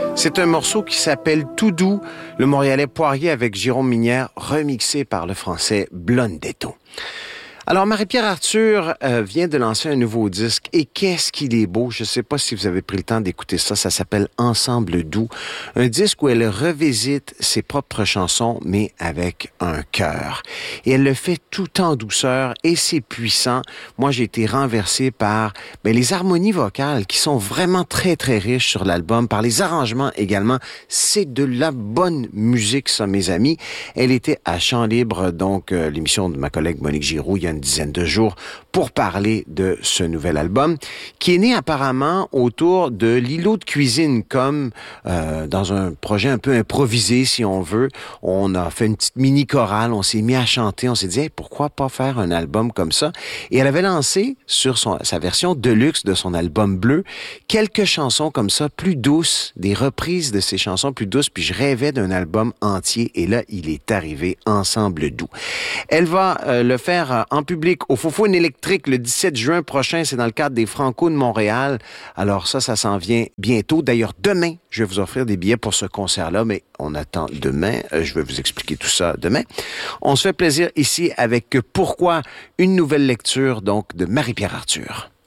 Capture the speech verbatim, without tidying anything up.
C'est un morceau qui s'appelle Tout doux, le Montréalais Poirier avec Jérôme Minière, remixé par le Français Blondetto. Alors, Marie-Pierre Arthur euh, vient de lancer un nouveau disque et qu'est-ce qu'il est beau. Je ne sais pas si vous avez pris le temps d'écouter ça. Ça s'appelle Ensemble doux. Un disque où elle revisite ses propres chansons, mais avec un cœur. Et elle le fait tout en douceur et c'est puissant. Moi, j'ai été renversé par ben, les harmonies vocales qui sont vraiment très, très riches sur l'album, par les arrangements également. C'est de la bonne musique, ça, mes amis. Elle était à Chant Libre, donc euh, l'émission de ma collègue Monique Giroux, il y a une dizaine de jours pour parler de ce nouvel album qui est né apparemment autour de l'îlot de cuisine comme euh, dans un projet un peu improvisé si on veut. On a fait une petite mini chorale, on s'est mis à chanter, on s'est dit hey, pourquoi pas faire un album comme ça et elle avait lancé sur son, sa version deluxe de son album bleu quelques chansons comme ça plus douces, des reprises de ces chansons plus douces puis je rêvais d'un album entier et là il est arrivé Ensemble doux. Elle va euh, le faire euh, en public au Faux-Foune électrique le dix-sept juin prochain. C'est dans le cadre des Franco de Montréal. Alors ça, ça s'en vient bientôt. D'ailleurs, demain, je vais vous offrir des billets pour ce concert-là, mais on attend demain. Euh, je vais vous expliquer tout ça demain. On se fait plaisir ici avec Pourquoi? Une nouvelle lecture, donc, de Marie-Pierre Arthur.